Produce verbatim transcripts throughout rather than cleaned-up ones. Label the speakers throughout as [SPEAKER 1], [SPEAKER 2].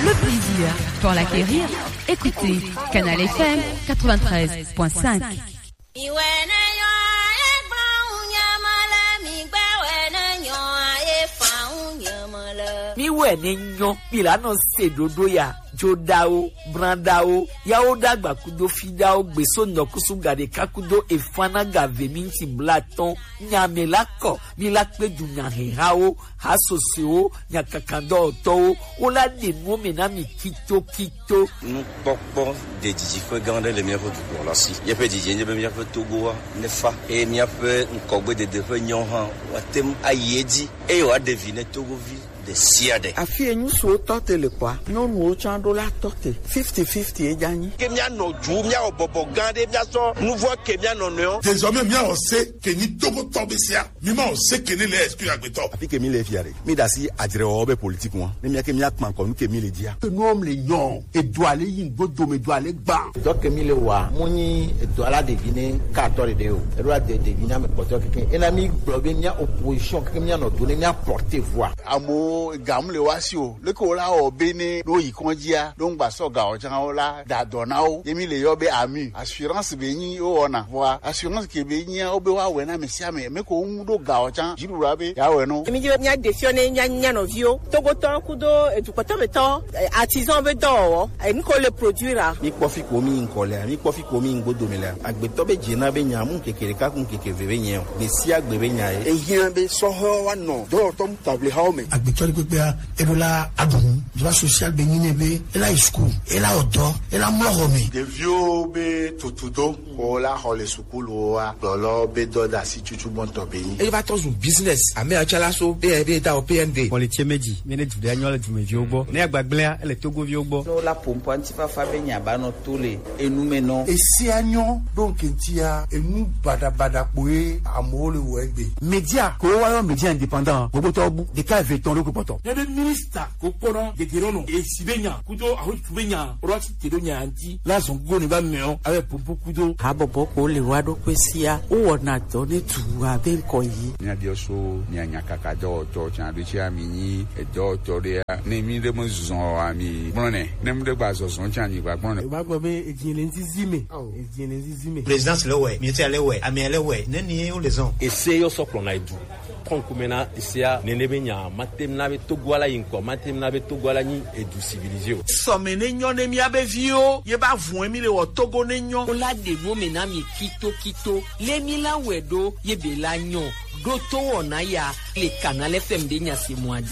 [SPEAKER 1] le plaisir pour l'acquérir. Écoutez Canal F M quatre-vingt-treize point cinq.
[SPEAKER 2] Mi wene nyo milano sedodo ya jodao brandao yao dagba kudo fidao gbeso nokusu gade kakudo efana gave minti blaton nyamelako milakpe du nyahehao hasoseo nyakakando to ola de no mena mi kito kito
[SPEAKER 3] nous pokpo de dijifo gande le mieux du pour là si y peut dijé ne bien peut togo ne fa et mi a peut nkogbe de de fe nyon han watem ayedi e wa deviner togo vi de siade
[SPEAKER 4] afi enyu so tote le kwa no no chando la tote fifty fifty e jani
[SPEAKER 5] ke mia no ju mia obobo gande mia so nouveau ke mia no no
[SPEAKER 6] désormais mia on sait que ni togo tombe sia mi ma on sait que ne le exclu agbeto
[SPEAKER 7] afi ke mi le fiare mi da si adire obe politique moi ne mia ke mia kman ko nu ke mi le dia
[SPEAKER 4] que nous homme le yon et doit aller yin godo me doit aller gba
[SPEAKER 8] donc ke mi le wa muni doit la deviner quatorze de o e doit de deviner me poto ke en ami blobe mia opposition ke mia no donner mia porter voix
[SPEAKER 4] amo gamle wasio le ko la obene no yikonjia don gba so ga ojan ola da donao yemi le yobe ami assurance be yin o ona wa assurance ke be yin obe wa we na mesia me me ko do ga ojan jirura be ya we no
[SPEAKER 9] emi je nya defione nya nya no vio togo to kudo edukoto meto artisan be do emi ko le produire
[SPEAKER 8] mi kofi ko mi nkole mi kofi ko mi ngodo mele agbeto be jina be nya mu kekere ka kun kekeve be nya be si agbe be nya
[SPEAKER 4] e yin be so ho wa no do to table ha o me
[SPEAKER 10] agbeto gbegbe ebola adun droit social beninebe ela school ela odo ela mlorome
[SPEAKER 4] de vieux be totudo ko la hole sukulu wa lolo be do da si chuchu bon to be
[SPEAKER 11] e va to business ame achala so be be da o P N D
[SPEAKER 12] on le tiemeji mene du anyo du mevi ogbo ne agbagblea ele togo vi ogbo
[SPEAKER 8] no la pompo antifa fa be nya ba no tole enu me no
[SPEAKER 4] e si anyo donc ntia enu bada bada poe amole wo egbe
[SPEAKER 10] media ko wa media indépendant gbogbo to bu de ka veton lo ko poto
[SPEAKER 2] le ministre ko kono de gerono e sibenya kudo aho tubenya orati tedonya anti la zongo ne ba meo ave popo kudo
[SPEAKER 13] habobo ko le wado kwesia o na to ne tuwa be ko yi
[SPEAKER 7] nya dio so nya nya kaka do to chan bi chi ami ni e do to de ne mi de mo zon ami brone ne mu de gba zo zon chan ni gba brone
[SPEAKER 10] ba gbo be ejin zime ejin zime
[SPEAKER 14] présidence le we ministère le we ami le we ne ni o les on
[SPEAKER 15] essaye yo so plona idu konkumena isia nenebenya matemna be togwala yinko matemna be togwala ni edu civilisé
[SPEAKER 4] so menenyo ne mi abevio ye ba vun emi le wo togo nenyo
[SPEAKER 2] ola de mo mena mi kito kito le mi la wedo ye be la nyo do to wona ya le Canal F M de nya se moadi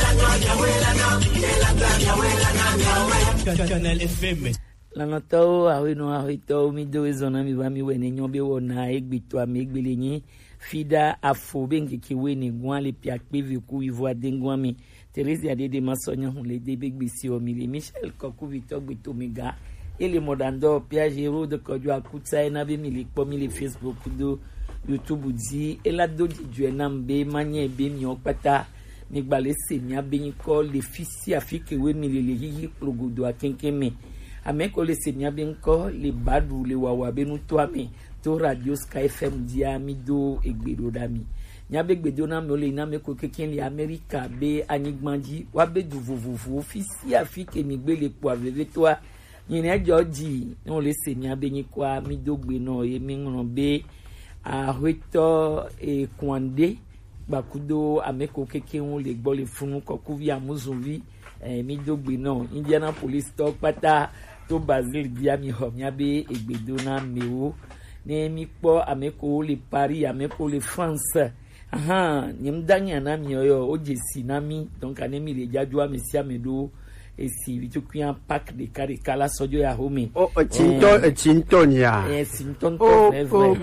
[SPEAKER 1] Canal F M la noto awi no awi to mi do zona mi ba mi we nenyo be wona egbito amegbele yin fida afobengi kiweni gwale pia kpevi ku ivoa dengwami Teresa Adede Masonya le debegbisi o mili Michel Koku Victor Gbitomega ele modando pia jero de kojo akutsa na be mili po mili Facebook do YouTube di ela do di nambe manye be mi opata mi gbale se mi abeyin ko le fisi afike we mili le yiyi progodo akenkeme ameko le se mi abeyin ko le badu le wawa benu to ami to radio Sky F M dia mi do egbero dami nyabe gbedo na me ole na me ko keken li America be anigbanji wa be du vovovo ofisi afike mi gbele po aveve to yin ejo ji no le se mi abeyin kwa mi do gbe no e mi nran be a hweto e kwande bakudo ameko keken won le gbo le funu koku vi amuzunvi e mi do gbe no Indianapolis to pata to Brazil dia mi ho nyabe egbedo na mewo ne mi po ameko le Paris ameko le France aha nyimdanya na mi oyo ojesi na mi donc anemi le jadua mesia medo esi bitukuya pack de kare kala sojo ya home
[SPEAKER 10] o chinto chintonia
[SPEAKER 1] eh chinton to never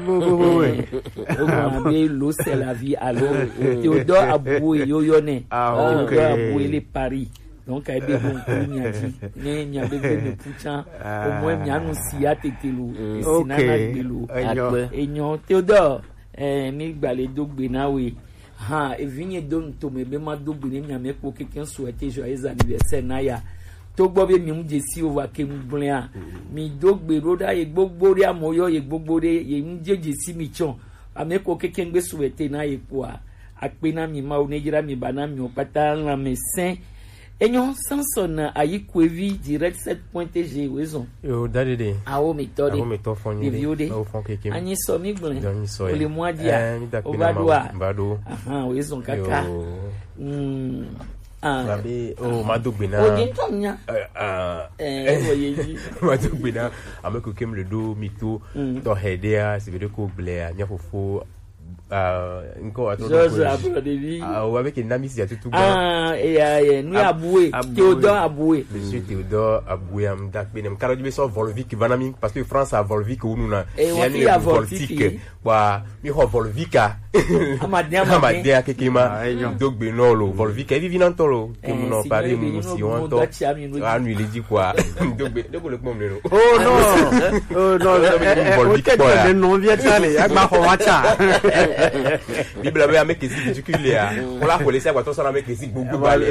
[SPEAKER 1] o ma be lo c'est la vie alors Théodore Abou yoyo ne Théodore Abou le Paris donc ay be bon ko nyaji ne nyabe be puchan au moins mianu sia tetelu esinana gbelu enyo Théodore eh mi gbale dogbe nawe ha evinye don to me be ma dogbe ne nyame ko keken souhaiter joyeux anniversaire na ya to gbo be mi mu jesi over ke mu blan mi dogbe roda ye gbogbo ri amoyo ye gbogbo re ye mu jesi mi chon ame ko keken gbe souhaiter na ye po a ape na mi ma o nejira mi bana mi o pata la mesin enyo Samson ayikwevi direct sept point g wezon
[SPEAKER 16] yo dadede
[SPEAKER 1] awo mi to de
[SPEAKER 16] awo mi to fon
[SPEAKER 1] de viode
[SPEAKER 16] o fon keke
[SPEAKER 1] anyi so mi gbon
[SPEAKER 16] anyi so
[SPEAKER 1] o le mo adia o ba do a
[SPEAKER 16] bado
[SPEAKER 1] aha wezon kaka mm
[SPEAKER 16] ah babe o madogbe na
[SPEAKER 1] o din to nya
[SPEAKER 16] ah
[SPEAKER 1] eh o yeji
[SPEAKER 16] madogbe na ameko kem le do mito to hedea se vede ko blea nya fofo ah nko ato
[SPEAKER 1] George Abrodevi
[SPEAKER 16] ah o avec une amie si atutu
[SPEAKER 1] ah e ya ye nu aboué Théodore Aboué
[SPEAKER 16] monsieur Théodore Aboué am dak benem karo dibe so Volvic vanami parce que France a Volvic ou nous na
[SPEAKER 1] yani a Volvic
[SPEAKER 16] wa mi ho Volvica
[SPEAKER 1] amadia
[SPEAKER 16] amadia kekema dogbe no lo Volvic e vivi nantolo ke mu no pare mu si won to anu ile di kwa dogbe dogbe le pom le no
[SPEAKER 12] oh non oh non Volvic quoi le nom vient aller agba ho wacha
[SPEAKER 16] Bible avait avec les ridicules là. On l'a collé ça quand on s'en avec les gbogbo balé.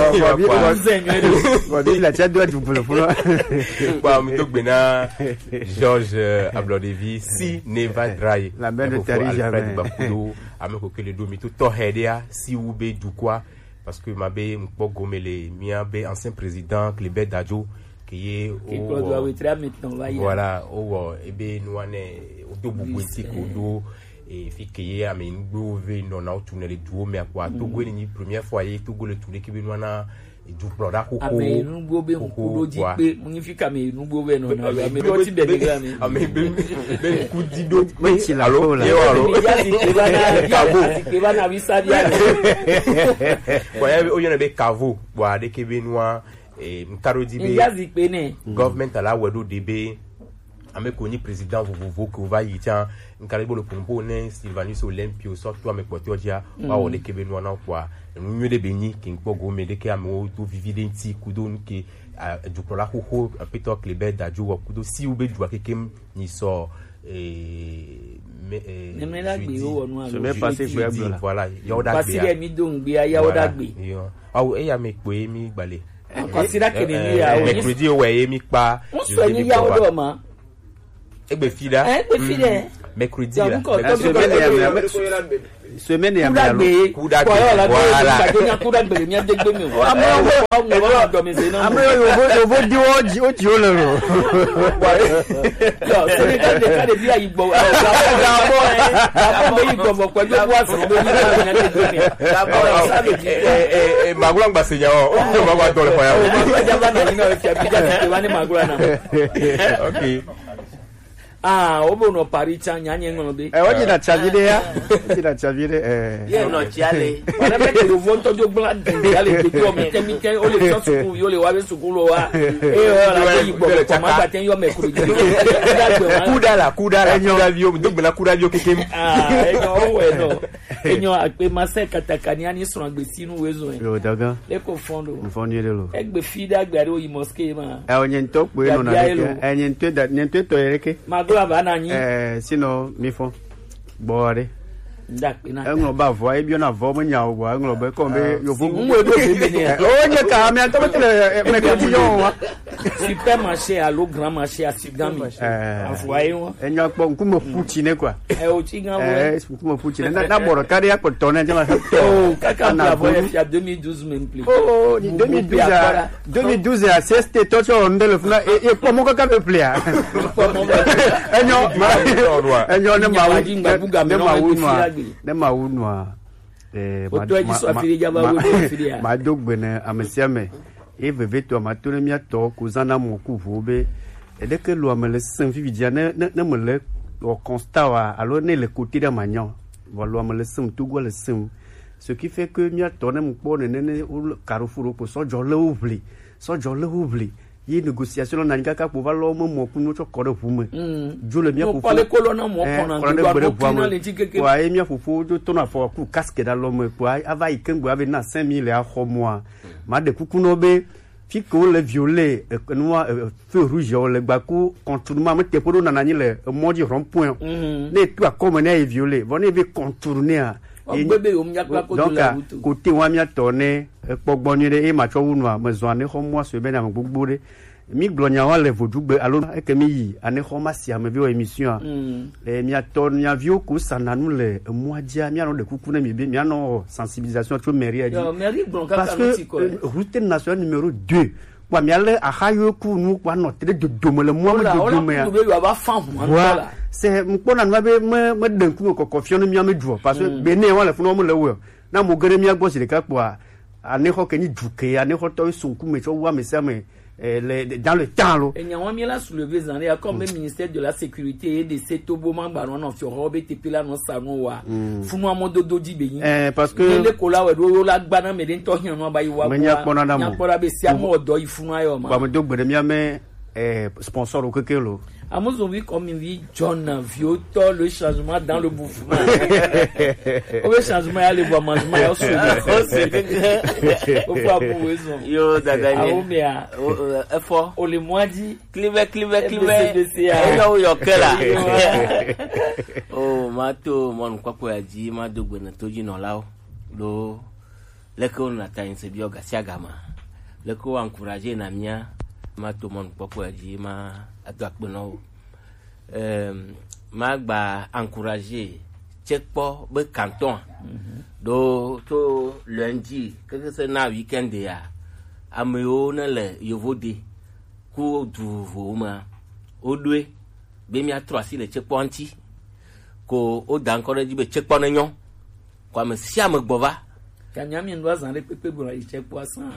[SPEAKER 12] Bible la tia doit du pour le pour.
[SPEAKER 16] Ba mi dogbe na George Ablodevi si Neva Dry.
[SPEAKER 12] La mère de Terry jamais.
[SPEAKER 16] Bakudo ameko ke le do mi to to hedia si ube du quoi parce que mabe mpo gomele mia be ancien président Clébert Dadjo qui est
[SPEAKER 1] au
[SPEAKER 16] voilà au ebe nous ane au do boutique au do et fiki ya me ngove no na otunele duo me akwa to gwe ni première fois ye to gole tule ki benu na du broda koko
[SPEAKER 1] ame nugbo be nkudo di pe munifika me nugbo be no na ame do ti be de ame
[SPEAKER 16] ame be be kudido
[SPEAKER 12] me ti la lo
[SPEAKER 16] ye waro
[SPEAKER 1] ya ti pe bana kavo pe bana visa dia
[SPEAKER 16] kwa ya o yene be kavo wa de ke benu e mkaro di be
[SPEAKER 1] ya zi pe ne
[SPEAKER 16] government ala wedo de be ame ko ni président vovovo ko va yi tian nkaribo le pompo ne Sylvanus Olympio surtout ame pote odia wa o de kebe no na kwa nyu de beni king pogo me de ke ame to vividenti kudo nke du prola ho Peter Clébert Dadjo wa kudo si ube du akekem ni so eh
[SPEAKER 1] ne me la gbe o wonu
[SPEAKER 12] je vais passer pour elle
[SPEAKER 16] voilà yoda
[SPEAKER 1] gbe passer mi do ngbe aya oda gbe
[SPEAKER 16] awo e ya me pe mi gbale
[SPEAKER 1] consider que ni ya o
[SPEAKER 16] mercredi o we mi pa
[SPEAKER 1] on so ni ya odo ma
[SPEAKER 16] egbe fida
[SPEAKER 1] egbe fida
[SPEAKER 16] mercredi là
[SPEAKER 12] semaine ya
[SPEAKER 16] kuda gbe kuda gbe
[SPEAKER 1] voilà kuda gbe mi ade gbe mi o amro o no do mi se no
[SPEAKER 12] amro yo vo di oji o ti o le ro
[SPEAKER 1] yo se ni ka de ka de bi ayi gbo ga bo ga bo yi gbo bo pẹ̀lú wa so do ni ka ni ade gbe mi ga bo sa be ji
[SPEAKER 16] eh eh magura ngba se yan o ma wa do le fa ya
[SPEAKER 1] o ja ba na ni na fi abi ja ti wa ni magura na
[SPEAKER 16] okay
[SPEAKER 1] ah obo no paricha nyanye ngono be
[SPEAKER 12] eh oji na chavide ya oji na chavide eh
[SPEAKER 1] ye no chiale wala be ke vo nto jo bla de ale de ko mi te mi te o le so school yo le wa be school wa eh o la ke igbo ko ma gba ten yo me kuru ji
[SPEAKER 16] kudala kudala kuda vio mi dogbe na kuda vio kekem
[SPEAKER 1] ah enyo o we no enyo ape mase katakani ani so agbe sinu wezo en
[SPEAKER 12] yo daga
[SPEAKER 1] le ko fondo
[SPEAKER 12] fondo ile lo
[SPEAKER 1] egbe fida agbare o yi mosque ma
[SPEAKER 12] eh onye nto pe no na le enye nto da nto to ereke
[SPEAKER 1] eh
[SPEAKER 12] sino mi fo bore
[SPEAKER 1] ndakpe na
[SPEAKER 12] englo ba vo e bio na vo mo nya ogwa englo be ko be yo vo
[SPEAKER 1] nwe do se be ni
[SPEAKER 12] onye ka mi anto tele me ko ti yo wa
[SPEAKER 1] super marché à l'eau grand marché à Sigami
[SPEAKER 12] eh
[SPEAKER 1] afuai won
[SPEAKER 12] enyo po nkumo fuchi ne kwa
[SPEAKER 1] eh o ti gan wo
[SPEAKER 12] eh nkumo fuchi ne na boro kare ya ko tone jama
[SPEAKER 1] oh kaka na vo ya deux mille douze même plus
[SPEAKER 12] oh deux mille douze deux mille douze à seste tocho ndele funa e po mo ka be plea enyo enyo ne ma ne ma wunwa ne ma wunwa eh ma dogbe ne amesiame e veve to ma to ne mi ato kuzana mo ku vobe e de ke lo amele sen fi vidia ne ne me le o constat wa alors ne le côté de magnon voilà amele sen tout go le sen ce qui fait que mi ato ne mo po ne ne carrefour ko so jo le ouvli so jo le ouvli yi négociation na ngaka pour valo mo mo ku no cho ko de fume jo le mi ko
[SPEAKER 1] ko le ko na mo ko na
[SPEAKER 12] ko le ti wa e mi fufu jo to na fo ku casque da lo mo ko ava ikengu ave na cinq mille a ho mois ma de kuku no be fi ko le violet noir feu rouge le baku contournement me te podo na na ni le mo di rond point ne tu a comme ne violet bon e be contourner
[SPEAKER 1] bébé o mia kwa ko de la route
[SPEAKER 12] côté wa mi atone pogbonire e ma cho wunwa me zo ane ho mo so be na gbogbo re mi glonia wa le vodugbe alo e ke mi yi ane khoma sia me bi o émission e mi aton mi avio ko sananu le moadia mi ano de kuku na mi bi mi ano sensibilisation to mairie a dit parce que route nationale numéro deux kwa mi ale ahayo ku nu kwa no tere de domole mo mo de dome ya voilà c'est mpona na be me me den ku ko confiance mi am duo parce que bene wa le funu mo le wo na mo gere mi agbo sire ka kwa ane ho keni duke ane ho to sunku me cho wa me se me dans le temps.
[SPEAKER 1] Et nous avons mis là soulevé il y a comme le ministère de la sécurité et de cet oboman baron en fioro be tepela no salon wa funu amodo doji beyin
[SPEAKER 12] eh parce que
[SPEAKER 1] le kola we do la gbana me den to hin no ba yi wa
[SPEAKER 12] nya
[SPEAKER 1] pora be si amo do ifunu ayo ma
[SPEAKER 12] ba me do gbere mi ame eh sponsor o kekelo
[SPEAKER 1] Amozo vi comme vi John Vioto le changement dans le mouvement. Le changement ya le voir mangement ya sur le au pas pour raison.
[SPEAKER 17] Yo dadane.
[SPEAKER 1] Aomea effort. O le moadi
[SPEAKER 17] clive clive clive. Yo yo kela. Oh mato mon kwa kwa ji ma dogbe na toji no lao. Lo leko na ta inse bi oga siagama. Leko encourager na mia mato mon kwa kwa ji ma adakpeno euh magba encourager checkpo be canton do to lundi que c'est na weekend ya ameo na le yovode ku du voma odwe be mi atro asi le checkpo anti ko o dan ko di be checkpo na nyon kwa me sia me gbova
[SPEAKER 1] kanyami ndo azan pepe bo i checkpo asan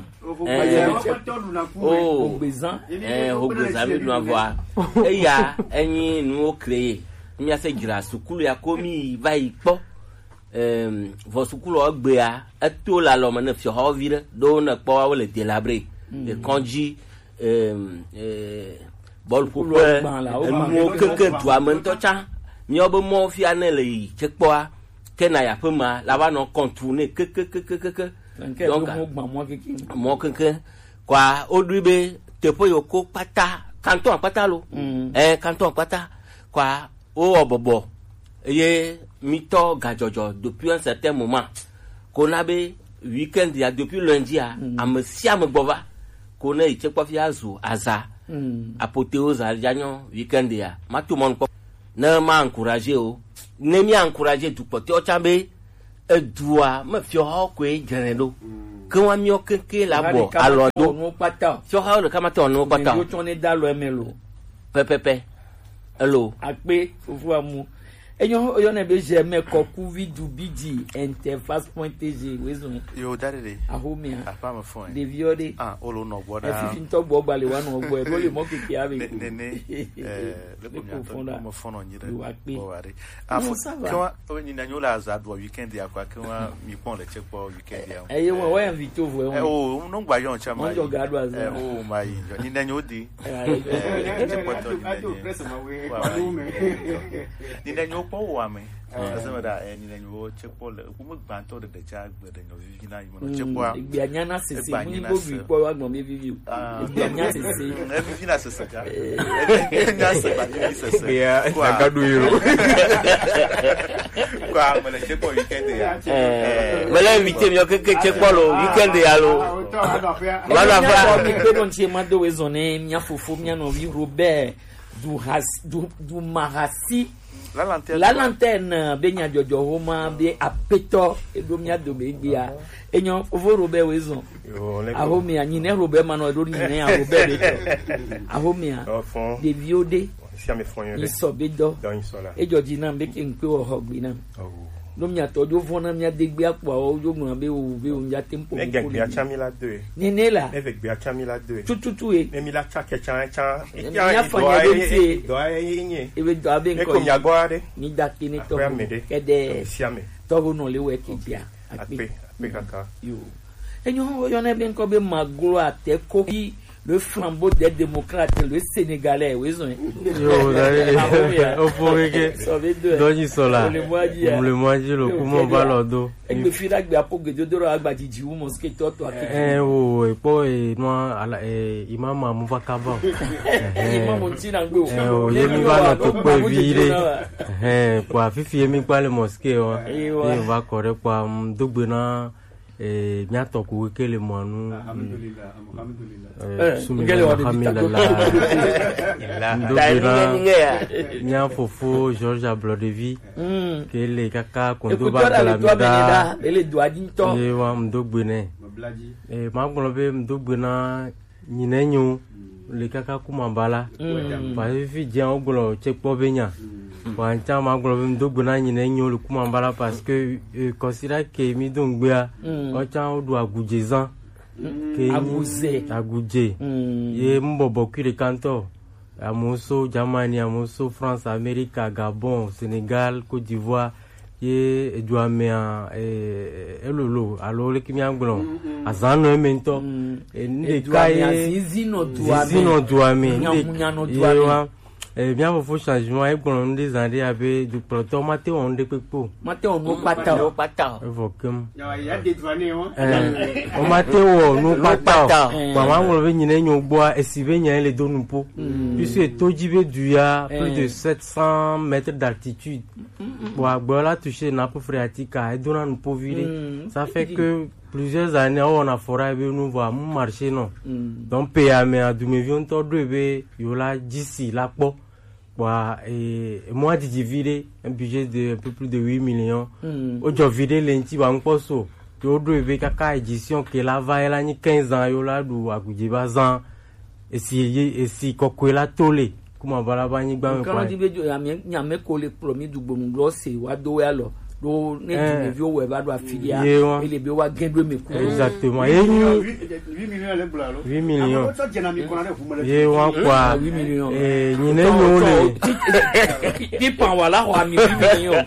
[SPEAKER 17] oh ogbezan eh ogbezan mi no avoa eya enyin nu o créer mi ase gira sukulu ya komi vai po euh vo sukulu ogbe ya eto la lo me na fi ho vire do na po wa le délabré de konji euh euh bol popo mo keke to amento cha mi obo mo fi anele checkpo a kena ya pema la va no contourner que que que que que donc mo keke kwa odribe tepo yoko pata canton pata lo eh canton pata kwa o obobo eye mito gajojo depuis un certain moment qu'on avait weekend ya depuis lundi a am siam gbova qu'on a été kwa fiazu aza apothéose aljanyo weekend ya matu mon ko na ma encourager o ne mi encourager du pote o chambe e dua me fio ha ko e genelo kan wa mi o keke la bo alodo
[SPEAKER 1] no pata
[SPEAKER 17] fio ha o kama to no pata
[SPEAKER 1] yo to ne da lo emelo
[SPEAKER 17] pepepe hello
[SPEAKER 1] ape fufu amu enyo yo na be je me koku vidu bidi interface point t g wezo
[SPEAKER 18] yo daddy
[SPEAKER 1] ahomia
[SPEAKER 18] apa ma phone
[SPEAKER 1] de viode
[SPEAKER 18] ah olo no boda
[SPEAKER 1] e fi to gbo gbale wa no gbo e bo le mo keke ave
[SPEAKER 18] ne ne eh le ko mi ato mo phone nyire
[SPEAKER 1] o
[SPEAKER 18] ware ah kwa oni na nyola za do weekend ya kwa kwa mi pon le check for weekend ya
[SPEAKER 1] eh yo wa invite vo
[SPEAKER 18] eh oh no gba yon chama
[SPEAKER 1] mo ga do az
[SPEAKER 18] eh oh my ni na nyodi eh check for to ni na nyo po wa me asema da ni na nyo check for le ku mo gba to de de cha gbe de nyo vivi na yimo no check for
[SPEAKER 1] igbe anya na sese mo bo bi po wa gbon me vivi igbe anya sese
[SPEAKER 18] e vivi na sese ja e nya se ba ni sese
[SPEAKER 16] ya agadu yiro
[SPEAKER 18] kwa mo le check for weekend ya
[SPEAKER 17] eh me la invité mi o ke check for lo weekend ya lo
[SPEAKER 1] la la fa mi pe don che ma do wezone mi afofo mi no vi Robert du has du du marasi
[SPEAKER 18] la lanterne
[SPEAKER 1] la lanterne benya jojo homa be apeto edomia do begbia enyo ovo Robert wezon ahomia nyine Robert mano do nyine a Robert de ahomia de viode
[SPEAKER 16] si ame fonyo
[SPEAKER 1] le isobedo ejoji na mbeke npe o hogbi na no mi atojo fona mi adegbe apo o jogun abe o be o nja tempo
[SPEAKER 16] ko ni gbe achamila deux
[SPEAKER 1] ni ni la
[SPEAKER 16] ne gbe achamila deux
[SPEAKER 1] tututu e
[SPEAKER 16] ne mi la cha ke cha cha
[SPEAKER 1] ya fanya do ti
[SPEAKER 16] do ayin
[SPEAKER 1] ebe do abe nko
[SPEAKER 16] ko mi agore
[SPEAKER 1] ni dakini to kede
[SPEAKER 16] siame
[SPEAKER 1] to no le we kibia
[SPEAKER 16] ape ape kaka
[SPEAKER 1] yo enyo yo na be nko be magro ateko ki le flambeau des démocrates, le Sénégalais, oui, ils ont.
[SPEAKER 19] Yo, d'ailleurs, au pourrique, Doni Sola, le moitié, le comment va l'ordo.
[SPEAKER 1] Et le filac de Apo de Doro Agbadiji, ou mosquée, toi, toi.
[SPEAKER 19] Eh, oh, et puis, moi, imam Mouva Kaba.
[SPEAKER 1] Imam Montinango.
[SPEAKER 19] Eh, oh, il va notre peu virer. Eh, pour afficher, mais pas le mosquée, il va correct, pour Doubena. et bien tant que que le moinou bien fofo Georges Ablodevi que les caca kondo ba la mida et wa mdogbene et ma ngolobe mdogbena nyinenyo le caca kumambala parce que fi dia ogolo checkpo benya Wancha ma ngolobe mdogbena nyinenyo le kumambala parce que considère que mi dongbea ocha odu agujezan
[SPEAKER 1] Agouze.
[SPEAKER 19] Agouze. Ye mbobo kule kanto. Amoso, Germany, Amoso, France, Amérique, Gabon, Sénégal, Côte d'Ivoire. Ye Edouamea et Elolo. Alors, les Kimi Anglon. Azano et Mento. Et Ndekaye.
[SPEAKER 1] Zizino
[SPEAKER 19] Douame. Zizino Douame. Douame. Eh bien, il faut changement. Et pour nous des années avec du proton, Matteo, on dépepo.
[SPEAKER 1] Matteo, no pata, no pata.
[SPEAKER 19] Evoquem.
[SPEAKER 12] Il y a des douaniers,
[SPEAKER 19] hein. O Matteo, no pata. Maman, on veut n'y nous boire et si veut les deux nous pour. Puisque Tojibe Duya, plus de sept cents mètres d'altitude. Pour boire toucher nappe phréatique, et donner nous pour virer. Ça fait que plusieurs années, on a foré nous voir mon marché non. Donc, P A M a du mevion to deux yola d'ici là pour et moi j'ai vidé un budget de un peu plus de huit millions. Aujourd'hui vidé l'enti va encore so. Yo deux kaka édition que la va elle a ni quinze ans yola du akuje bazan et si et si kokwela tolé. Comment va la ba ni gba.
[SPEAKER 1] Quand on dit be ya me nya me ko le promis du bomulo c'est wa do ya lo. Do ne du mevion we ba do afilia et les be wa gendo me ko.
[SPEAKER 19] Exactement. Et
[SPEAKER 12] huit millions le blalo.
[SPEAKER 19] huit millions.
[SPEAKER 12] Ye
[SPEAKER 19] wa kwa
[SPEAKER 1] huit millions.
[SPEAKER 19] Eh nyine nyole.
[SPEAKER 1] Ti pan wala ho ami huit millions.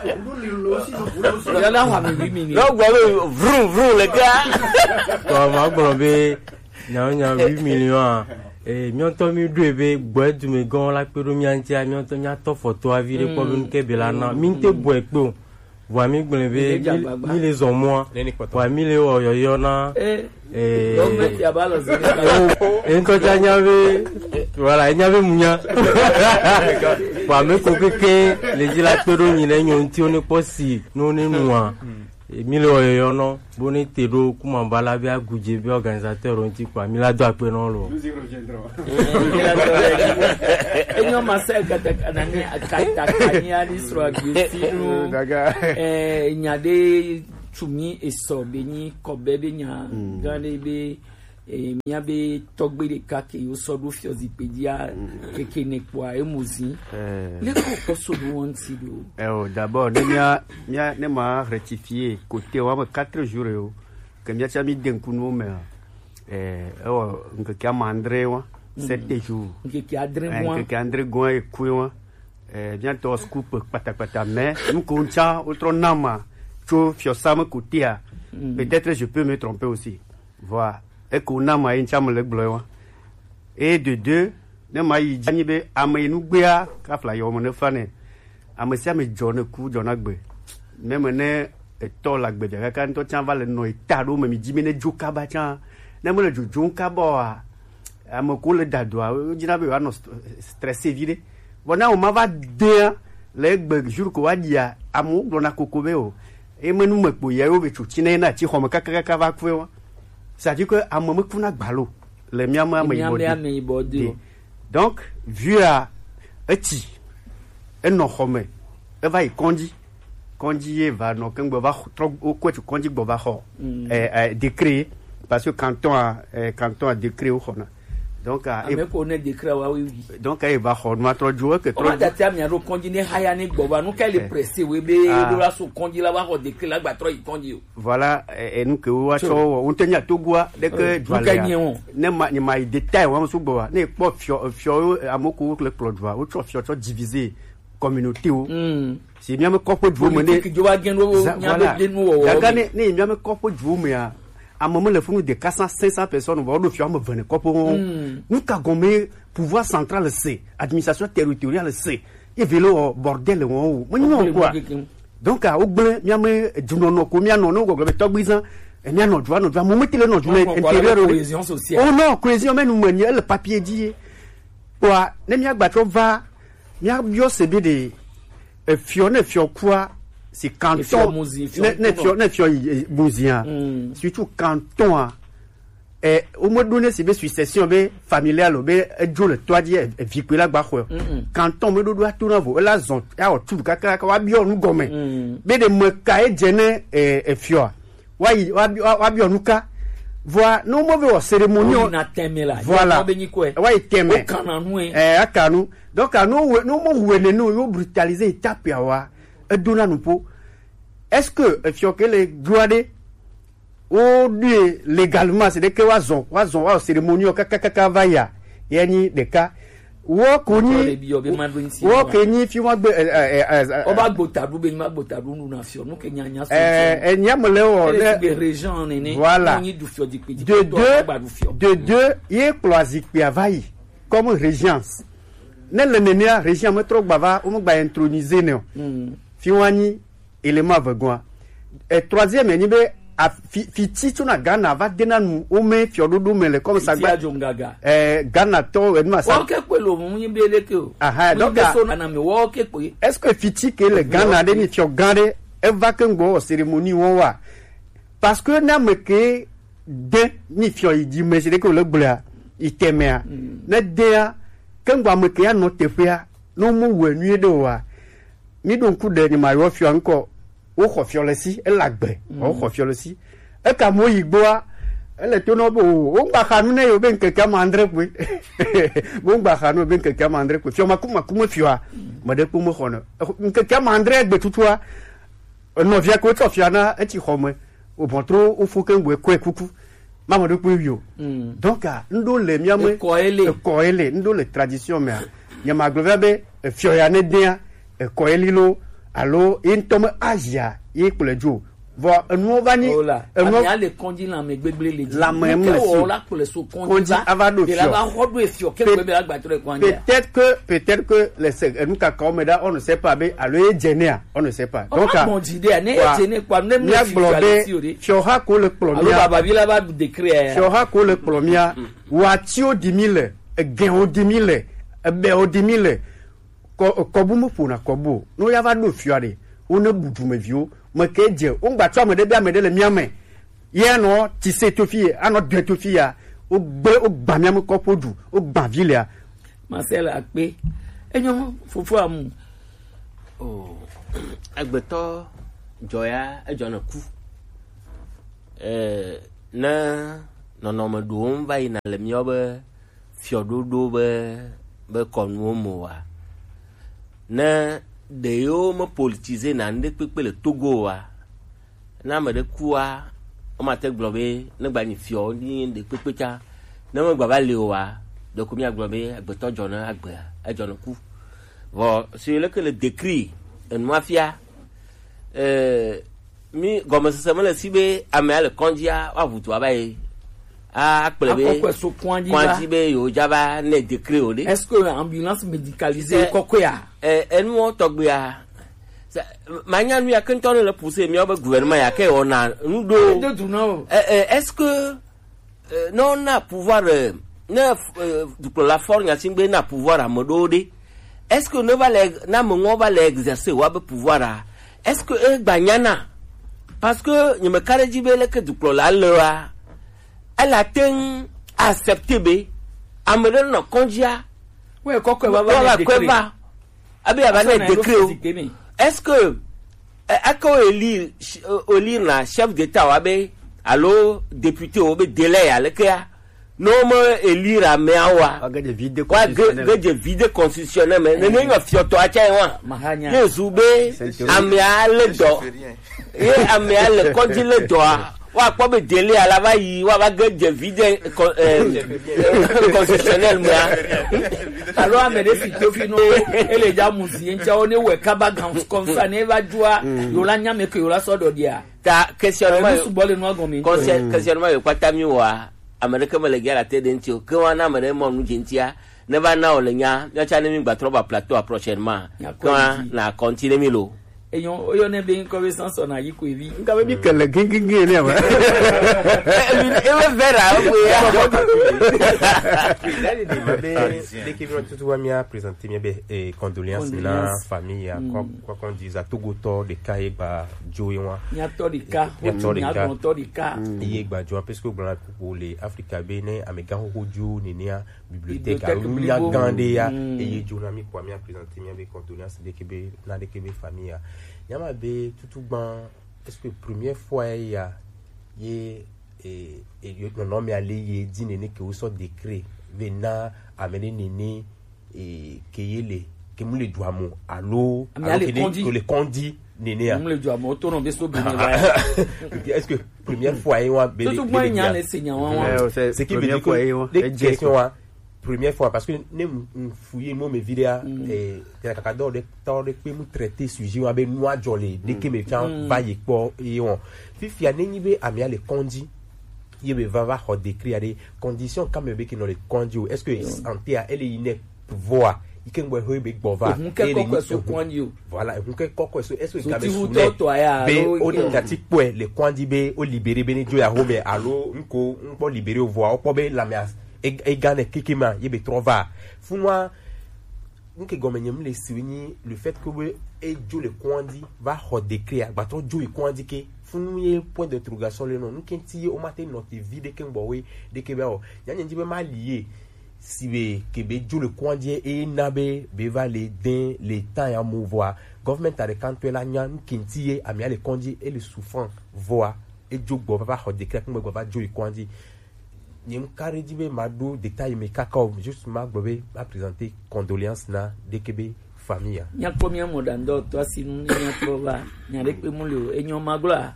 [SPEAKER 1] Yala ho ami huit millions.
[SPEAKER 17] Là vous vrou vrou les gars.
[SPEAKER 19] Toi ma grombe nya nya huit millions. Eh mionto mi duebe boy du me gon la pedo mi antia mionto nya to photo avire ko bin ke belana minte boy pe voix mi gbelebe mi les ont moi voix mi les oyoyo na
[SPEAKER 1] eh eh donc metti abalo zone
[SPEAKER 19] en ko nyave voilà nyave munya voix me ko keke les la pedo ni le nyonti on posi no ne noa mille oyoyo no boni tero kumambala bi aguje bi organisateur onti kwa mila do ape no lo
[SPEAKER 1] enyo masel kata kanani akata kanya ni sro agesiru
[SPEAKER 12] daga
[SPEAKER 1] eh nyade tumi eso beni kobe benya gane be e mia be togbe de kake yo sodo fiozipedia keke nekwa emuzi les ko so do wanti do
[SPEAKER 12] eh oh d'abord ne mia mia ne ma rectifier côté wa quatre jours yo que mia chami denkunu me eh oh nke ka mandre wa sept jours
[SPEAKER 1] nke ki adre moi
[SPEAKER 12] nke ki andre go e kuwa eh bien to scoop pata pata mais nous koncha autre nama cho fiosama kutia peut-être je peux me tromper aussi voilà et qu'on a ma incham le gloire et de deux ne ma yi janibe amenu gbea ka fla yo mo ne fane amesi me jone ku jona gbe même ne to la gbe de ka nto chan va le no ita do me mi jime ne joka ba chan ne mo le jojon ka bo a amoko le dadwa jina be wa no stressé vide bona o ma va de le gbe jour ko wa dia amu do na kokobe o e menu me po ya o be chu chine na chi ho me ka ka ka va ku c'est-à-dire que à moment qu'on a ballot les miama me ibodi donc vu à eti eno home e va y kondi kondi va no kan va trop au quoi tu kondi va ho eh décret parce que canton a canton a décret au hona donc a
[SPEAKER 1] e ko ne décret wa oui
[SPEAKER 12] donc e va ho no trop jouer que
[SPEAKER 1] trop on date am ya ro kondi ne haya ne gbo no ka le pressé we be do la so kondi la wa ho décret la gba trop y kondi
[SPEAKER 12] voilà et nous que wa cho on tenya togwa de que
[SPEAKER 1] doit
[SPEAKER 12] ne ma ni ma détail wa so gbo ne po fio fio amoko le plot wa o cho fio cho diviser communauté o c'est bien me corpo du mener voilà daga ne ne bien me corpo du me à un moment le fond de quatre cents cinq cents personnes on va le faire me venir corpo nous ka gomé pouvoir central c'est administration territoriale c'est et vélo bordel on non quoi donc à ogble miame dunono ko miano no go be togbizan e miano dwa no dwa mo metile no dwa intérieur
[SPEAKER 1] cohésion sociale
[SPEAKER 12] oh non cohésion mais nous manier le papier dit wa ne mi agba to va mi abio se bi de e fione fio kwa si canton ne fio ne fio Mouzia surtout canton et au moins donné si be succession be familiale be jo le toi di vique la gba khwe canton me do do atuna vo la zon ya o tu kaka ka wa bi onu gome be de me ka e jene e fio wa yi wa bi onu ka voilà no mo be o cérémonie voilà wa iteme eh akanu donc anu no mo wele no yo brutaliser étape ya wa e dona nu po est-ce que fio que les droits o de légalement c'est de que wazon wazon wa cérémonie o kaka kaka vaya yani de ka wo koni wo keni fi wa gbe
[SPEAKER 1] o ba gbotadu be ni ma gbotadu nu na fio nu ke nyanya so
[SPEAKER 12] eh nyamle o
[SPEAKER 1] de région nene
[SPEAKER 12] voilà de deux de deux ye cloisic pe avayi comme régence ne le nenia région me trop bava o mo gba introniser ne fi wani élément avegwa et troisième ni be a fiti tuna Ghana va denanu o me fiododo mele comme ça gba eh Ghana to e ma sa
[SPEAKER 1] o ke pelo mu yin bele ke o
[SPEAKER 12] aha donc
[SPEAKER 1] na me wo ke pe
[SPEAKER 12] est-ce que fiti que le Ghana de ni fio gande e va ke ngo cérémonie won wa parce que na me ke de ni fio yi di me c'est que le bla itemea na de ke ngwa me ke ya no tefia no mu wenu de wa ni don ku de ni ma yo fio anko o ko fio le si e lagbe o ko fio le si e ka mo yigbo a ele to no bo o ngba khanu ne yo ben keke mandre pu bo ngba khanu ben keke mandre pu fio makuma kuma fio a mo de pu mo khono keke mandre gbe tutua no via ko to fio na e ti khome o bontro o fu ke ngwe ko ekuku mama de pu yo donc a ndo le miame
[SPEAKER 1] ko ele
[SPEAKER 12] ko ele ndo le tradition me nyama globe fio ya ne dia e ko elilo allo intome asia e kulejo vo enu vani
[SPEAKER 1] enu ya le kondi la me gbegble le
[SPEAKER 12] la même
[SPEAKER 1] o la kole so kondi
[SPEAKER 12] avado
[SPEAKER 1] de la ba rodo e fio ke be la gbatore kondi
[SPEAKER 12] peut-être que peut-être que les enu ka komeda on ne sait pas be allo e genia on ne sait pas
[SPEAKER 1] donc a bon idée ne genia kwa nem le
[SPEAKER 12] fio fio ha ko le plomia
[SPEAKER 1] allo baba bi la ba décrire
[SPEAKER 12] fio ha ko le plomia wa tio dix mille gen o dix mille be o dix mille kobu mu puna kobu no ya va do fiare ona budu me vio me keje o ngba twa me de bia me de le miame ye no ti se to fie ano de to fie o gbe o gba miame kopodu o gba vilia
[SPEAKER 1] Marcel akpe enyo fufu amu
[SPEAKER 17] oh agbeto joya ejona ku eh na no no me do on va ina le miobe fiododo be be konwo mo wa na de yo me politiser na nde pepe le Togo wa na me de kuwa o ma te globe ne gba ni fio ni de pepe cha na me gba ba le wa de ko mi aglobe agbeto jona agbe e jona ku vo si le que le décrit en mafia euh mi gomme se me le sibe ame le kondia wa vutu abaye a plebe quanti be yo jaba ne décret o de
[SPEAKER 1] est-ce que ambulance médicalisée kokoya
[SPEAKER 17] eh enu o togbe a manya nu ya kenton le pousser mi oba gouvernement ya ke ona ndo eh est-ce que non na pouvoir na pour la force ya simbe na pouvoir a modode est-ce que ne va le na mo va l'exercer wa be pouvoir a est-ce que e gbanyana parce que ni me kare jibe le que du la le wa elle a ten accepté be amere no konjia
[SPEAKER 1] ouais kokko baba
[SPEAKER 17] ne décret abi aba ne décret est-ce que ako élire élire na chef d'état wa be allo député o be délai alekea no me élire a me awa
[SPEAKER 12] ga de vide
[SPEAKER 17] constitutionnel ga de vide constitutionnel mais ne nga fioto a chai wa ye zube amia le do ye amia le konji le do wa ko be délai ala ba yi wa ba ga de vide constitutionnel moi
[SPEAKER 1] alors amede fito fino ele ja musi encha one we kaba gams konsa ne ba jua yo la nyame ke yo la so do dia
[SPEAKER 17] ta questionnement
[SPEAKER 1] su bole no agomi
[SPEAKER 17] questionnement yo kwata mi wa america me le gala te dentio ke wa na mere mo nu jentia ne ba na ole nya nya cha ne mi gba troba plateau prochainement quand na continue mi lo
[SPEAKER 1] eyon oyo ne be ko be sanso na yi ko evi
[SPEAKER 12] nka be bi kele gingingi ne ma
[SPEAKER 1] e we vera we
[SPEAKER 16] ya dès que nous tout mia présenter mia be condoléances na famille quoi quoi qu'on dise à Togo to de kai ba joiwa
[SPEAKER 1] nya to di ka nya to di ka
[SPEAKER 16] ye gba jo parce que pour les Africa bene amega hoju nenia bibliothèque a mia gande ya et ye jonami pour mia présenter mia be condoléances de kebe na de kebe famille yama be tout ban est-ce que première fois ya ye et et non non mais aller ye dit nene que vous sorte décret venant amener nene et keyele que mu le doamo allo que le condi nene
[SPEAKER 1] mu le doamo to no be so bene
[SPEAKER 16] est-ce que première fois y wa be
[SPEAKER 1] tout moi nya le seigneur wa
[SPEAKER 16] c'est qui veut dire que question wa première fois parce que ne fouiller mo me vidéo et la kakado de to de pe mu traiter sujet wa be noa jolé de que me tiens va y po et on fifi a neni be amia le condi il va va décrire des conditions comme be qui dans les condi est-ce que santé elle est ine voix il can go be bova
[SPEAKER 1] et les
[SPEAKER 16] voilà vous que koko est-ce que gabe be on tati point le condi be o libérer be ni jo ya home allo nko nko libérer voix o po be la menace et gane kikima il be trova funwa nke gomenyem le siwini le fait que et jo le condi va décrire ba to jo e condi ke funu point d'interrogation le non nkenti o matin notre vie de kembowe de kebeo nyanya njibe ma lié si be kebe jo le condi et nabe be va les den les temps ya mouvoir government a de kanto la nya nkenti amia le condi et le souffrant voix et jo bo va décrire comme va jo e condi nyem kare dibe mado détail me kakao juste ma globe a présenter condoléances na de kebe famille
[SPEAKER 1] nya premier modando to sinu nya trova nya rekpe mulio enyo magla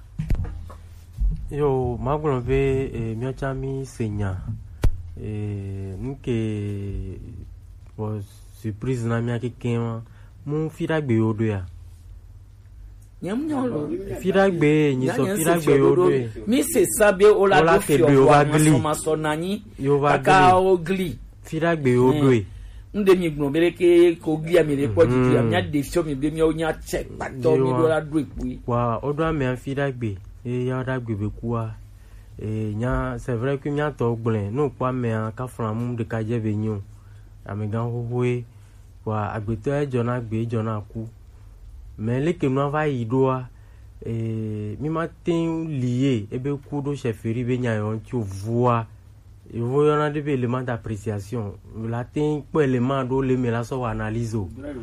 [SPEAKER 19] yo maglo be e miachami senya e nke was surprise na mia kekema mu firagbe odo ya
[SPEAKER 1] nyam nyolo
[SPEAKER 19] firagbe nyi so firagbe odo
[SPEAKER 1] mi se sabe ola do fio wa masoma sonani kaka ogli
[SPEAKER 19] firagbe odo e
[SPEAKER 1] nde mi gno bereke ko gli amire po di amia de fio mi be mi onya check pato mi do la do epu
[SPEAKER 19] wa odo amia firagbe et ya da gbebe kuwa et nya c'est vrai que nya to gblen no kwa me ka fran mu de ka je benyo amegan hohoe wa agbeto e jona gbe jona ku mais le que no va idoa et mi matin lié e be ku do chefferie be nya yon ti voix et voyons na de élément d'appréciation la tin po élément do le me la so analyse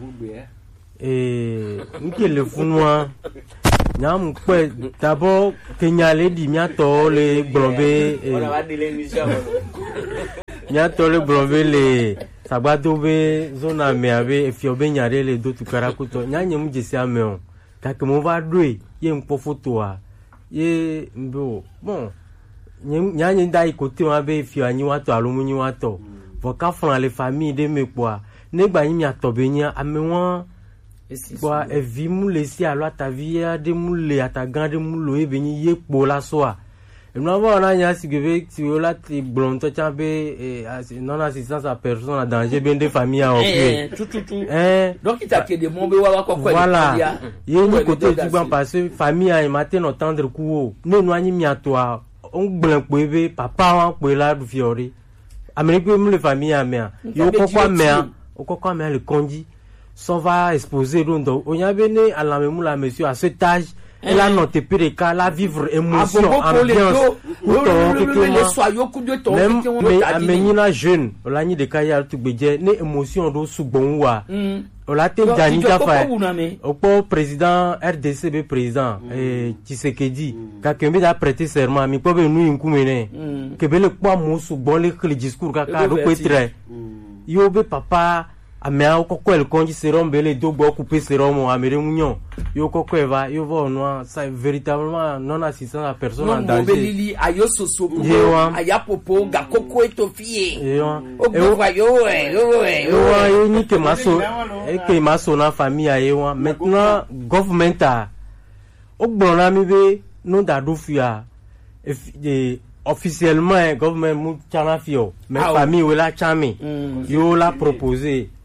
[SPEAKER 19] et nke le funwa nyam pe d'abord kenyale di miato le blombe
[SPEAKER 17] on va dire l'émission
[SPEAKER 19] miato le blombe le sabado be zona me ave fiobe nyare le do tu karakuto nyanye mu jesi ameo ka ke mo va dwe ye mpo photo a ye mbo bon nyanye dai côté wa be fio anyi wato alumu nyi wato voka fran les familles de me quoi ne gba yin miato be nya amewon kwa evi mule si alo atavia de mule atagande mulo e beni ye po la soa no va na nya sigebe ti ola ti blonto chambe non assistance à personne en danger bien de famille en
[SPEAKER 1] eh tout tout tout eh donc il t'a que des mon be wa ko ko
[SPEAKER 19] voilà ye ni côté tu ban passer famille a matin entendre coup no no anyi mi atoa on blan po ebe papa wa po la du fiori amerique mule famille a mea yo ko kwa mea o ko kwa mea le kondi ça va exposer donc on y a venu à la même la monsieur à cet âge elle a noté pire cas la vivre émotion ambiance
[SPEAKER 1] les soyaux coup de ton
[SPEAKER 19] mais amenina jeune on a ni de cas ya tout beje ne émotion do sugbon wa on la te jani ka fa au président R D C B président eh Tshisekedi ka kembe a prêter serment mi ko be nu nkumene ke be le kwa mo sugbon le discours ka ka do ko très yo be papa amea okoko el konji serum bele do bo couper serum amere munyon yo koko eva yo vo no ça véritablement non assistance à personne en danger
[SPEAKER 1] no belili ayo soso aya popo ga koko etofie o go wa yo eh yo eh
[SPEAKER 19] yo yo ni ke maso e ke maso na famille ayo maintenant government a o gbona mi be no da do fia e officiellement government mu chana fio mais famille wala chami yo la proposer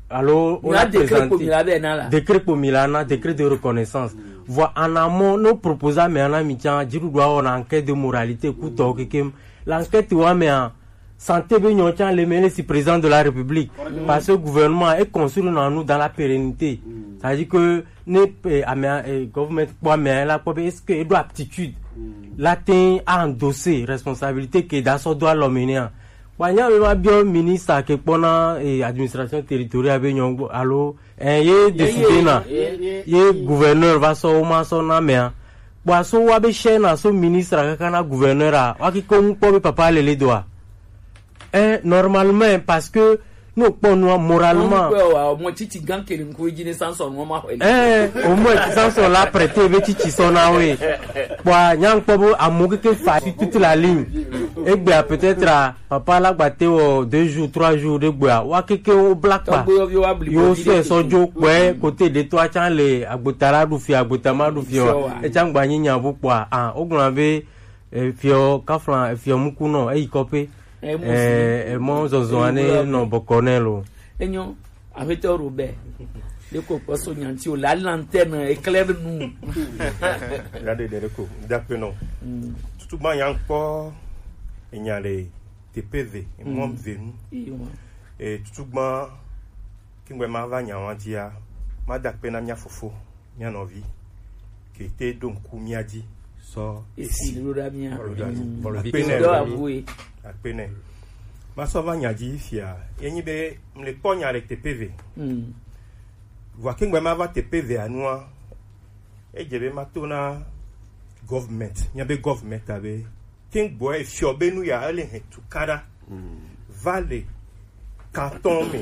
[SPEAKER 19] alors on a présenté décret pour Milana, décret de reconnaissance. Voilà en amont nous proposons mais en amitant jiru doit on enquête de moralité couteau kekem l'enquête ouais mais en santé ben yon tient les mêler si président de la République parce que le gouvernement est construit dans nous dans la pérennité. Ça dit que ne amé gouvernement quoi mais là quoi est-ce que il doit aptitude l'atteint à endosser responsabilité que dans son doit l'emmener. Wanya mema bien ministre ke pona et administration territoriale be nyongo allo en ye décidé na ye gouverneur va so ma so na me wa so wa be chena so ministre ka kana gouverneur a wa ki ko ko papa le le doit eh normalement parce que nous prenons moralement
[SPEAKER 1] moi titi gang ke nko jine sanson mo ma
[SPEAKER 19] eh au moins sanson la prêter be titi sona we wa nyang pobo amuke ke fa toute la ligne et bien peut-être papa la batte au deux jours trois jours de bois wa keke au black pa yo se sojo kwe côté de toi chan le agbotara du fi agbotama du fi e chan gba nyinya bu kwa ah ogun be fio kafran fio mukuno e ikope eh mo zozoane no bokonelo
[SPEAKER 1] enyo avec Robert le ko poso nyanti o la lanterne éclaire nous
[SPEAKER 20] regardez de ko d'après non tout ban yang po enyale T P V mo venu et tout ban kingwe ma va nyawantia ma d'après na nya fofo nya no vi qui était donc kumiadi so
[SPEAKER 1] ici le ramia
[SPEAKER 20] pour le pene apene ma so va nyadi fia yenyi be le ponya avec T P V mm wa kingwe ma va T P V anua e jebe ma tona government nyabe government abe king boy fiobe nu ya ale he tukara vale canton me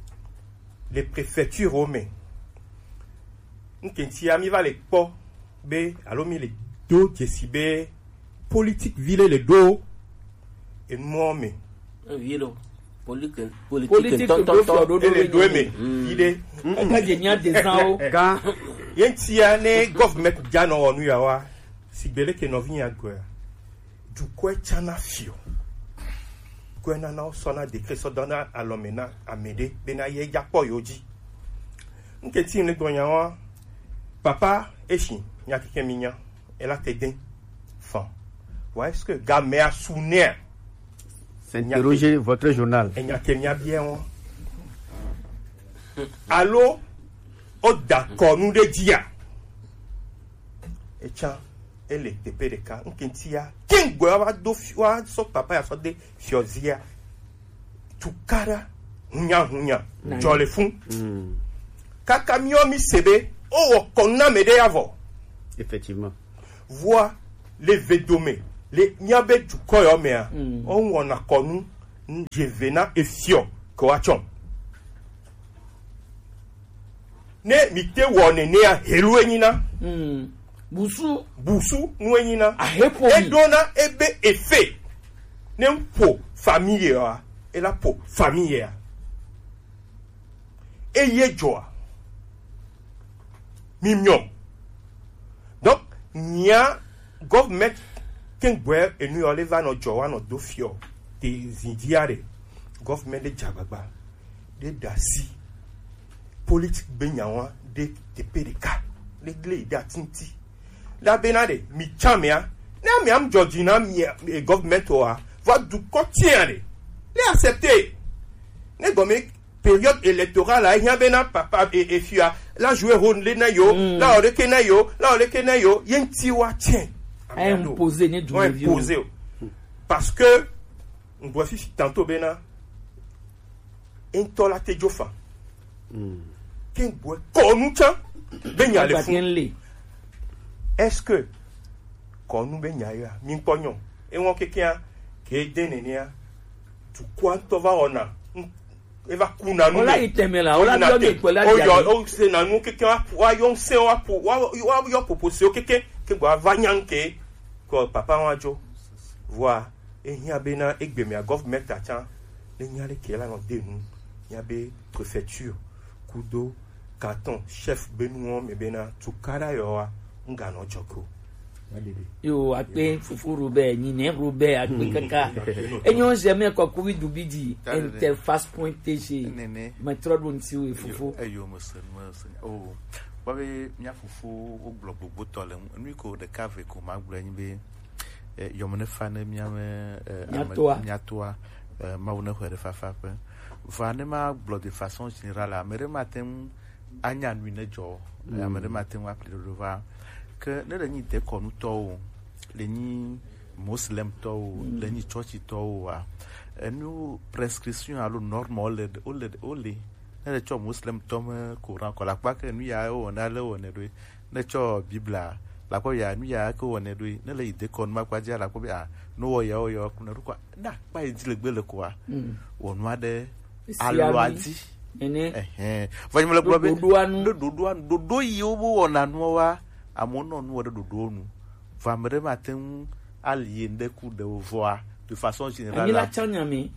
[SPEAKER 20] les préfectures rome nkenti ami va le po be alo mi le do jesibe politique ville le do et moi mais
[SPEAKER 17] vilo politique
[SPEAKER 1] politique tonton
[SPEAKER 20] et le do me il est
[SPEAKER 1] ka genya des ans
[SPEAKER 20] ga yenti ane government jano onu ya wa sigbele ke no vinya gwa du quoi chana fio gwena na sona décret so dona alomena amede bena ye japo yoji nketi ne gonya wa papa eshi nya kike minya ela teden fan ouais est-ce que gamé a souvenir
[SPEAKER 12] s'interroger votre journal
[SPEAKER 20] et nya kenya bien wa allo o d'accord nous de dia et tiens ele T P D K nkentia king gwa do fiwa so papa ya so de fiozia tukara hunya hunya jole fun kaka miomi sebe o konna mede avo
[SPEAKER 12] effectivement
[SPEAKER 20] voit les védomé les nyabe du koyo mea on wona konu njevena efio ko achon ne mite wone ne a helu enyina
[SPEAKER 1] mm busu
[SPEAKER 20] busu nuenyina
[SPEAKER 1] ahepo
[SPEAKER 20] edona ebe efe nempo famille a et la po famille a eye joa mimyon donc nya government kengwe enu oliver no joa no dofio de zindiare government de jabagba de dasi politique benyawa de T P D K les glé datinti la benade mi chamia na mi am Georgina mi government oa va du quotidien les accepter ne gomme période électorale a ya bena papa et et fia la jouer rôle le na yo la o le kena yo la o le kena yo yenti wa tien
[SPEAKER 1] imposer ne du
[SPEAKER 20] imposer parce que on doit faire tantôt bena intola te jofa ken boy konucha benya le fou. Est-ce que quand nous baignons, min pognon, et on quelqu'un qui est dénéné, tu quanto va on a, et va kuna nous.
[SPEAKER 1] On l'a été mais là, on l'a bien dit.
[SPEAKER 20] Oh yo, c'est na nous quelqu'un, wa yon se wa pour, wa wa yo proposer quelqu'un qui va vanyanke, ko papa wanjo, voit et y a bena egbe me government acha, le nyale qui est là dans des nous, y a be préfecture, kudo, canton, chef benouon me bena tukara yo ngano joko
[SPEAKER 1] yo akpe fufu Robert nyine Robert akpe kaka enyo jamais ko covid dubidi interface point tg metro don ti we fufu
[SPEAKER 18] ayo musen musen oh babe nya fufu o blog gbogbo tole nwi ko de cave ko ma gbura nyi be yo mene fa na mia me nyatoa ma wona hwere fa fa pe fa ne ma blog de façon générale amere matin anya nwi na jo amere matin wa ple do va que ne le ni de ko nu to le ni muslim to le ni church to wa nous prescription à lo normal o le o le ne cho muslim to me courant ko la pa que nous ya o na le o ne do ne cho bibla la ko ya nous ya ko o ne do ne le de ko ma kwa ja la ko ya no o ya o yo ku na ru kwa na pa yi le gbe le ko wa o no ade alwadi
[SPEAKER 1] ene
[SPEAKER 18] eh va me le ko be do do do do yi o bo na no wa amono no de do do nu va me matin allié de coup de voix de façon générale.
[SPEAKER 1] Il a tchanya mi.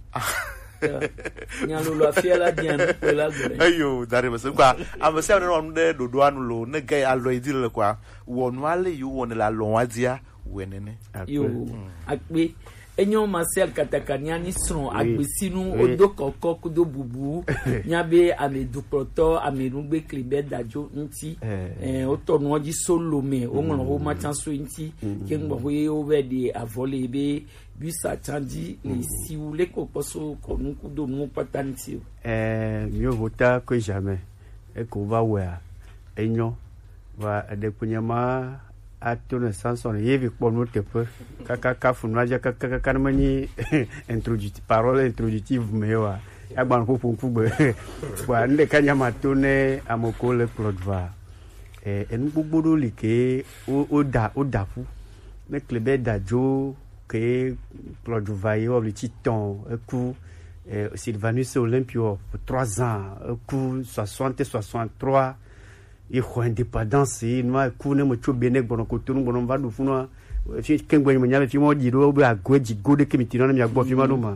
[SPEAKER 1] Nyalo lo afia la dian ko la gore.
[SPEAKER 18] Ayo, dare ba se kwa. Am se no de do do anu lo ne gay alo idile kwa. Wonu ale yu wonu la lo wadia wenene.
[SPEAKER 1] Yo, akbe enyo Marcel Katakaniani son agbesinu odoko kokudo bubu nyabe amedu proto amerugbe klibe dajo nti eh otonu oji solo me o nlo o ma chanso nti ke ngbo we over de avole be bisa chanji le siule ko poso ko nuku do nu patanti
[SPEAKER 12] eh mieux vota que jamais et qu'on va voir enyo va de kunyama atone sanson yevi pono tepe kaka kafuna ja kaka kanmani introductive parole introductive mewa agban ko pon kugbe wa nde kanya matone amokole plodva eh en gbogbodo like o oda odafu me klebe dajo ke plodva yo le titan coup Sylvanus Olympio pour trois ans coup soixante soixante-trois et indépendance et nous connaissons muito bem que quando continua quando vai do fundo fi kengwe manyale fi mo diro be agweji gode ke mitino na mi agbo fi maduma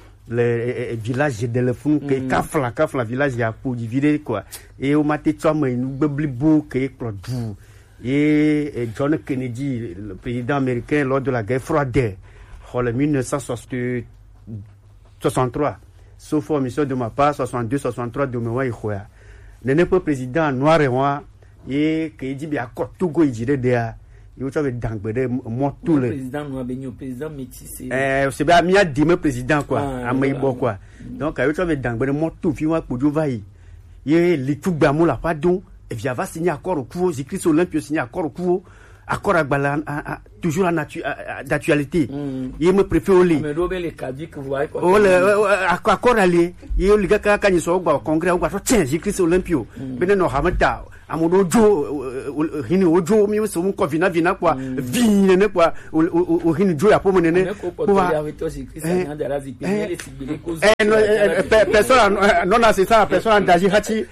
[SPEAKER 12] le village de le fun ke kafla kafla village ya pour divider quoi et au matin toi mais nous beblibo ke produit et John Kennedy le président américain lors de la guerre froide en mille neuf cent soixante-trois sauf mission de ma part soixante-deux soixante-trois de moi khoya n'est pas président noir et moi et que dit bien Togo il dirait dia il faut d'angbede moi tout le
[SPEAKER 1] président noir benyo président métissé
[SPEAKER 12] eh c'est bien mia dime président quoi amaibo quoi donc il faut d'angbede moi tout fi moi pour vai et les tout bamu la pardon et via va signer accord au cours écrit sur Olympio signer accord au cours accord à toujours d'actualité il me préfère au lit
[SPEAKER 1] mais robé les cadres que vous voyez
[SPEAKER 12] oh le accord aller il le gars quand il sort au congrès on va tiens écrit sur Olympio ben non hamata amodo jo hini ojo mi so mon vina vina quoi vine ne quoi o hini jo ya pomo nene
[SPEAKER 1] quoi
[SPEAKER 12] personne non assistant personne d'agir hati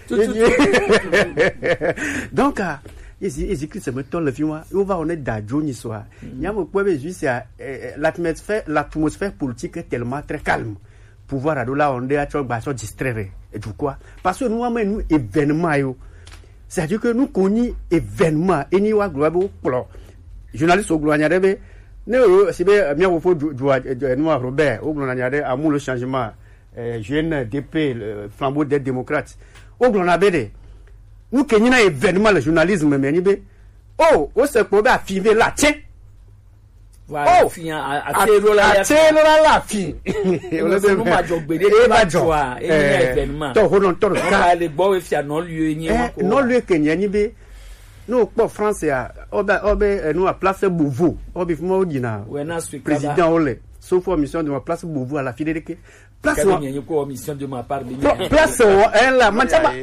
[SPEAKER 12] donc ils écrivent ce méthode le film on va on est d'ajo ni soir il y a mon point juste l'atmosphère l'atmosphère politique est tellement très calme pouvoir à là on est à trop basso distraire et du quoi parce que nous avons nous événement yo c'est-à-dire que nous connaissons événement et ni wa global plan journaliste au gloire be ne c'est bien bien au faut doit noir Robert au gloire à mon le changement jeune D P le flambeau des démocrates au gloire be nous kenyina événement le journalisme mais ni be oh au se ko ba filmer là tiens
[SPEAKER 1] voilà fin a tero la
[SPEAKER 12] a tero la fin
[SPEAKER 1] on le nous ma jogbede ba joa et événement
[SPEAKER 12] to hono to
[SPEAKER 1] ka le bo we fia non lieu ni wa
[SPEAKER 12] ko non lieu kenya ni be no po France ya oba obe nous a place Beauvau obi fmo odina président ole sauf mission de ma place Beauvau à la fin de que place
[SPEAKER 1] moi ko mission de ma part
[SPEAKER 12] place elle la manchaba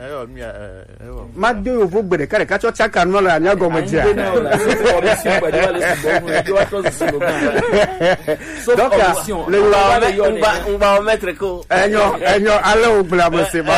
[SPEAKER 12] ma de ovo gbede kare ka cho chaka no la nya go moja
[SPEAKER 1] donc le
[SPEAKER 17] on va on va mettre ko
[SPEAKER 12] enyo enyo ale o bla mo se ba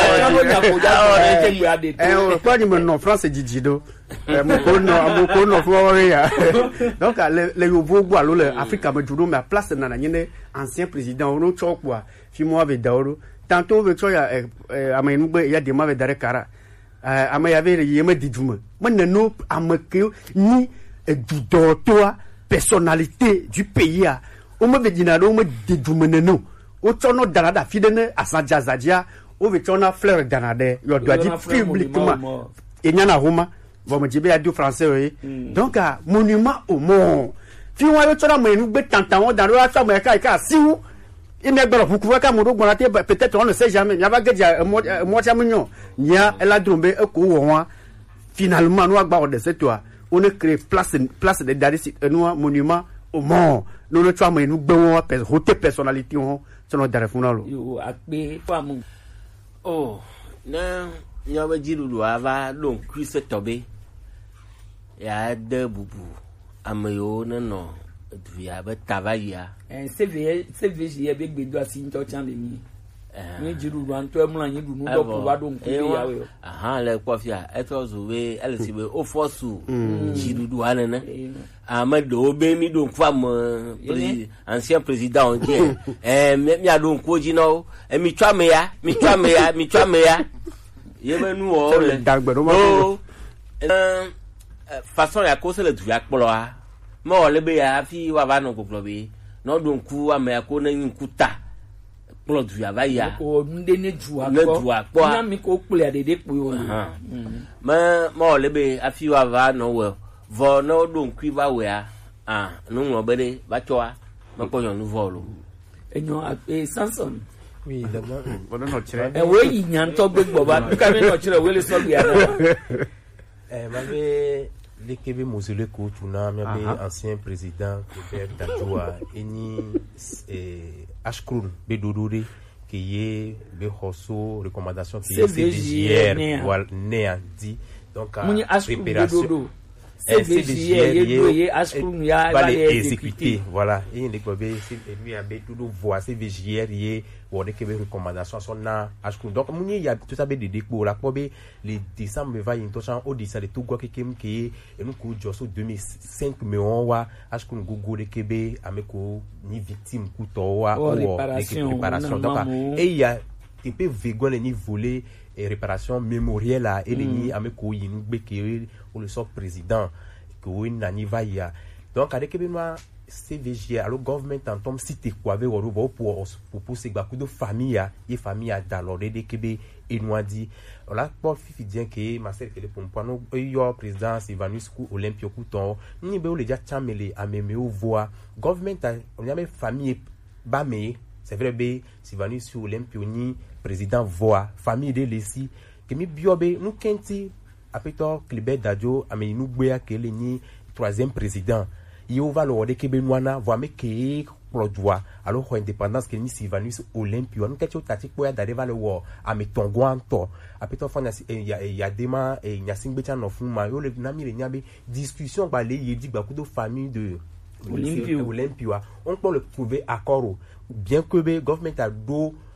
[SPEAKER 12] eh o ko ni mo no France jijido eh mo ko no mo ko no fo ya donc le le ovo gbo alo le Africa me judo ma place na na nyene ancien président ono chokwa fi mo ave dauro tantôt ve choya amenu be ya dema ve dare kara ama ya ve yema diduma man no amake ni et du toi personnalité du pays a o me be dina do me de du meneno o tono danada fidene asandia zadia o ve tona fleur danade yo doit dire publiquement et nyana roma bon me dibe a du français oui donc a monument au monde fi won yo tona me nu gbe tantan dans le asa me ka ka siwu il me gboro fuku ka mo do gbona te peut-être on ne sait jamais il y va gedia mo mo tia munyo nya ela drombe e ko wo finalement nous agba de cette toi on a créé place place de Daris un monument au monde nous le tuons mais nous besoin haute personnalité on sur notre darefuna
[SPEAKER 1] yo akbe famu
[SPEAKER 17] oh na nyawa jiru ava donc cuisse tobe ya de bubu amayo na no via ba tavaya
[SPEAKER 1] eh cv cv ya be gbedo asin to chan be ni ni jiru wan to emla yin du no do ko wa do nku ya we
[SPEAKER 17] aha le kwafia eto zo we elsibe o fosu jiru du anana amado obe mi do nku am ancien président on dit eh mi ado nku ji no e mi twa me ya mi twa me ya mi twa me ya ye menu o le
[SPEAKER 12] dagbero ma
[SPEAKER 17] euh façon ya ko se le du akpolo a mo le be ya fi wa ba no koklo be no do nku am ya ko na nku ta plo du ya ba ya
[SPEAKER 1] ko nde ne ju akpo na mi ko kple de de po yo
[SPEAKER 17] ma mo le be afi wa ba no we vo no do nku ba we a ah no mo be de ba choa ma ko yo nu vo lo
[SPEAKER 1] enyo e Samson
[SPEAKER 12] oui d'abord bon no chire
[SPEAKER 1] e we yi nyan to gbegbo ba ka me no chire we le so gya
[SPEAKER 16] eh ma be le kebe mozele ko tuna mi be ancien président Robert Dadjoa eni eh ashkrun be dodore que ye be hoso recommandation que c'est hier voilà né dit donc
[SPEAKER 1] préparation C V J R ye ashkrun ya va
[SPEAKER 16] exécuter voilà et ne ko be lui a be tout voix C V J R ye wode kebe recommandation son na ashkrun donc muni ya tout ça be de déco la ko be le décembre va yin to chan o disa de tout gwa kekem ke e nu ko joso deux mille cinq me on wa ashkrun gogo de kebe ameko ni victime ku to wa
[SPEAKER 1] o réparation
[SPEAKER 16] donc et il y a te pe vegon ni voler et réparation mémorielle à et ni ameko yin gbe ke ou le sort président que oui nani va ya donc avec que moi C V J alors government en tom cité quoi avec au pour pour pour ces beaucoup de famille et famille dans l'ordre de Québec et nous a dit là pour fifi dire que ma sœur que le pompano yo président Sylvanus ku Olympio Couton ni be o le dia chamele a meme o voix government on y a même famille ba me c'est vrai be Sylvanus Olympio ni président voix famille de lesi que mi biobe nous kenti apito Clibert Dadjo ame nous gbe akele ni troisième président il va le de Kebenwana voit me que produit alors indépendance que ni Sylvanus Olympio nous ketcho tati poya d'arriver le war ame tongo anto apito fanya il y a il y a dema et nyasingbe cha no fuma yo le na mi le nyabe discussion ba le yedi ba ku de famille de Olympio Olympio on peut le trouver accord bien que le gouvernement a do